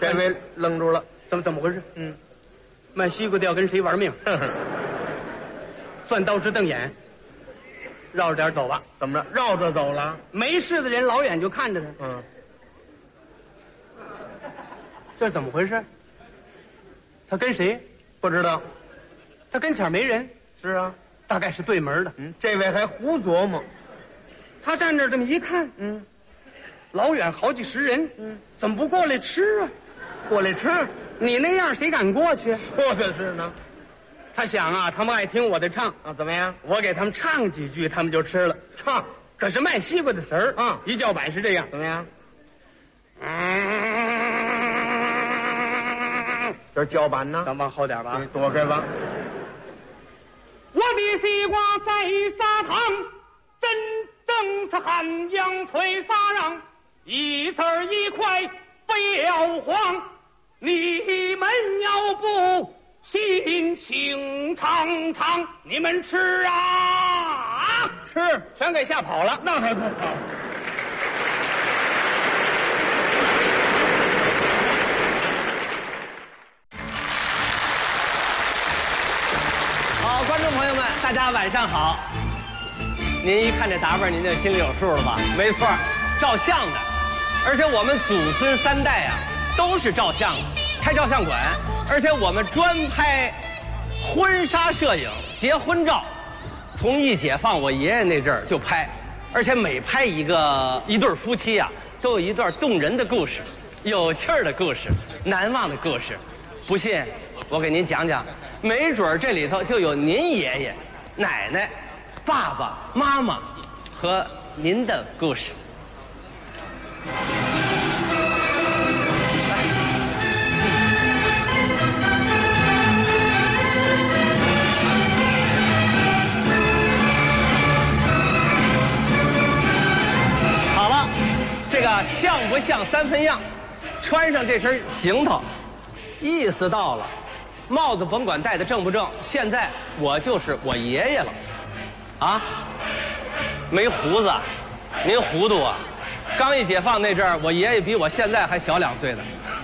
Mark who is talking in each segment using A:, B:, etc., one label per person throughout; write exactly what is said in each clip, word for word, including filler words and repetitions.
A: 这位愣住了，
B: 怎么怎么回事？
A: 嗯，
B: 卖西瓜的要跟谁玩命？钻刀直瞪眼，绕着点走吧。
A: 怎么着？绕着走了？
B: 没事的人老远就看着他，
A: 嗯，
B: 这怎么回事？他跟谁？
A: 不知道。
B: 他跟前没人，
A: 是啊，
B: 大概是对门的。
A: 嗯，这位还胡琢磨。
B: 他站这儿这么一看，
A: 嗯，
B: 老远好几十人，
A: 嗯，
B: 怎么不过来吃啊？
A: 过来吃？
B: 你那样谁敢过去？
A: 说的是呢。
B: 他想啊，他们爱听我的唱
A: 啊，怎么样？
B: 我给他们唱几句，他们就吃了。
A: 唱，
B: 可是卖西瓜的词儿，
A: 嗯，
B: 一叫板是这样，
A: 怎么样？
B: 嗯，
A: 这叫板呢？
B: 咱往后点吧，
A: 你躲开吧。
B: 我的西瓜在砂糖，真正是汉阳脆撒瓤，一字儿一块不要慌，你们要不心情长长，你们吃啊！
A: 吃，
B: 全给吓跑了。
A: 那还不好？
C: 好，观众朋友们，大家晚上好。您一看这打扮，您就心里有数了吧？没错，照相的，而且我们祖孙三代啊都是照相的，开照相馆，而且我们专拍婚纱摄影、结婚照。从一解放，我爷爷那阵儿就拍，而且每拍一个一对夫妻啊，都有一段动人的故事，有趣儿的故事，难忘的故事。不信，我给您讲讲。没准儿这里头就有您爷爷、奶奶、爸爸妈妈和您的故事。好了，这个像不像三分样？穿上这身行头，意思到了。帽子甭管戴的正不正，现在我就是我爷爷了，啊，没胡子，您糊涂啊！刚一解放那阵儿，我爷爷比我现在还小两岁呢。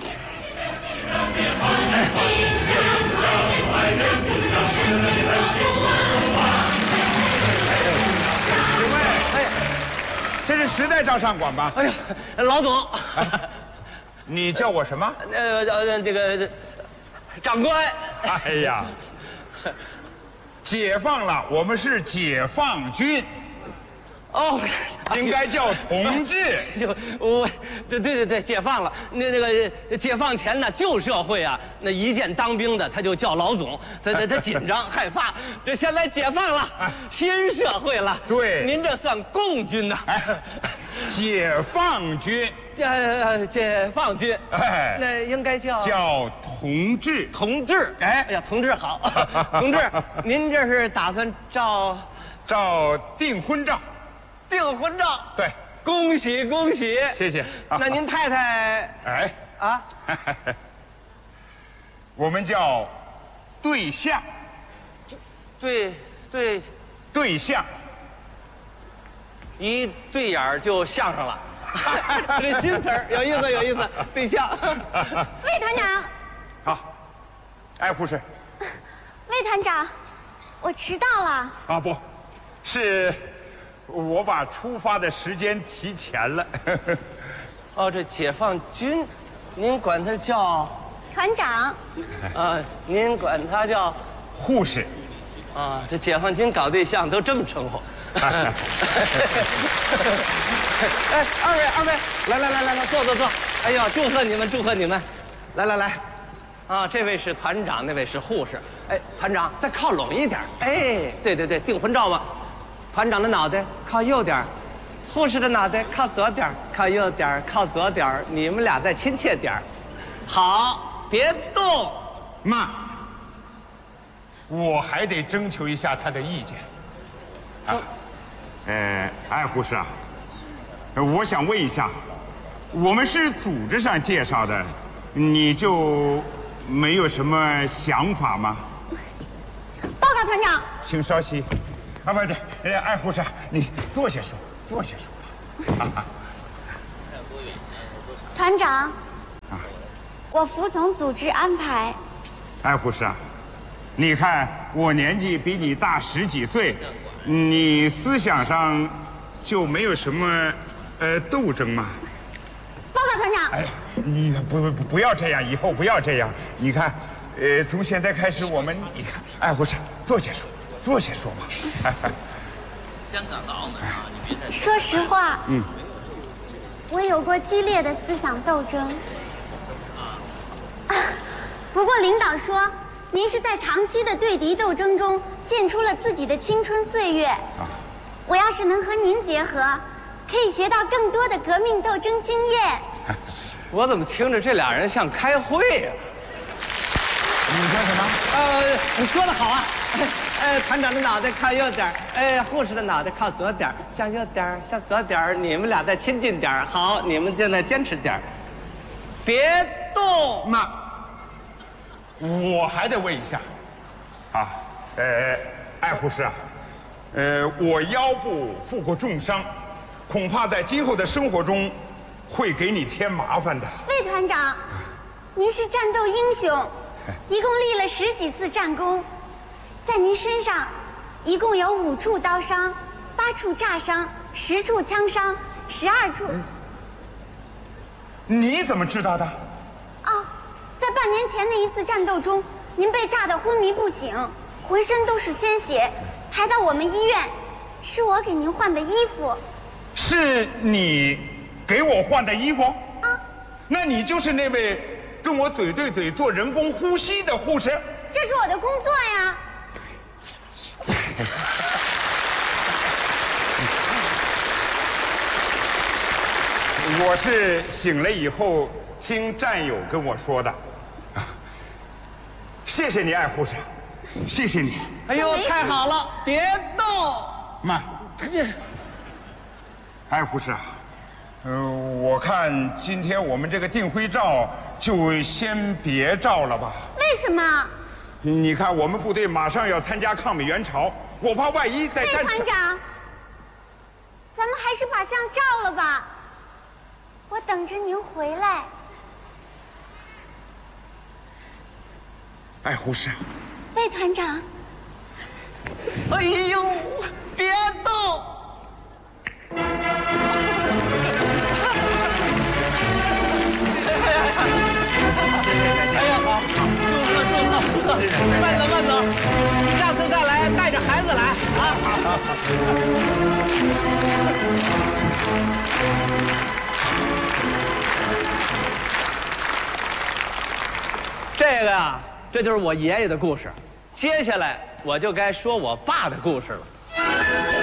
D: 请问，哎，这是时代照相馆吧？
C: 哎呀，老总，
D: 你叫我什么？
C: 呃呃，这个。长官，
D: 哎呀，解放了，我们是解放军。
C: 哦，
D: 应该叫同志。
C: 就我，对对对对，解放了。那那个解放前呢，旧社会啊，那一见当兵的他就叫老总，他他他紧张害怕。这现在解放了，新社会了。
D: 对，
C: 您这算共军呐。
D: 哎，解放军。
C: 这解放军，哎，那应该叫
D: 叫同志，
C: 同志，
D: 哎，
C: 哎呀，同志好，同志，您这是打算照
D: 照订婚照？
C: 订婚照，
D: 对，
C: 恭喜恭喜，
D: 谢谢。
C: 那您太太，
D: 哎
C: 啊，
D: 我们叫对象，
C: 对对
D: 对象，
C: 一对眼儿就相上了。这新词儿有意思，有意思。对象，
E: 魏团长，
D: 好，哎，护士，
E: 魏团长，我迟到了。
D: 啊，不是，我把出发的时间提前了。
C: 哦，这解放军，您管他叫
E: 团长。
C: 啊，您管他叫
D: 护士。
C: 啊，这解放军搞对象都这么称呼。哎，二位二位，来来来来来，坐坐坐。哎呦，祝贺你们，祝贺你们！来来来，啊，这位是团长，那位是护士。哎，团长再靠拢一点。哎，对对对，订婚照嘛。团长的脑袋靠右点，护士的脑袋靠左点，靠右点，靠左点，你们俩再亲切点。好，别动。
D: 妈，我还得征求一下他的意见。啊，呃，艾护士啊，我想问一下，我们是组织上介绍的，你就没有什么想法吗？
E: 报告团长，
D: 请稍息。啊，不是，艾护士，你坐下说，坐下说。
E: 团长，
D: 啊，
E: 我服从组织安排。
D: 哎，护士啊，你看我年纪比你大十几岁，你思想上就没有什么呃斗争吗？
E: 报告团长。
D: 哎，你不不不要这样，以后不要这样。你看，呃，从现在开始，我们你看，哎，护士，坐下说，坐下说嘛。
F: 香港到澳门啊，你别再
E: 说实话，
D: 嗯，
E: 我有过激烈的思想斗争。啊，不过领导说，您是在长期的对敌斗争中献出了自己的青春岁月。啊，我要是能和您结合，可以学到更多的革命斗争经验。
C: 我怎么听着这俩人像开会呀？
D: 你说什么？
C: 呃，你说的好啊。呃，团长的脑袋靠右点，哎，护士的脑袋靠左点，向右点，向左点，你们俩再亲近点。好，你们现在坚持点，别动。
D: 那我还得问一下，啊，呃，艾护士啊，呃，我腰部负过重伤，恐怕在今后的生活中会给你添麻烦的。
E: 魏团长，您是战斗英雄，一共立了十几次战功。在您身上，一共有五处刀伤，八处炸伤，十处枪伤，十二处。
D: 你怎么知道的？
E: 哦，在半年前的一次战斗中，您被炸得昏迷不醒，浑身都是鲜血，抬到我们医院，是我给您换的衣服。
D: 是你给我换的衣服？
E: 啊，
D: 那你就是那位跟我嘴对嘴做人工呼吸的护士？
E: 这是我的工作呀。
D: 我是醒了以后听战友跟我说的，谢谢你，艾护士，谢谢你。
C: 哎呦，太好了，别动。
D: 慢，艾护士啊，呃，我看今天我们这个订婚照就先别照了吧。
E: 为什么？
D: 你看我们部队马上要参加抗美援朝，我怕万一在战场。
E: 队团长，咱们还是把相照了吧，我等着您回来。
D: 哎，护士，
E: 魏团长，
C: 哎呦，别动！哎呀，好，祝贺祝贺祝贺！慢走慢走，下次再来带着孩子来啊！这个呀，这就是我爷爷的故事。接下来我就该说我爸的故事了。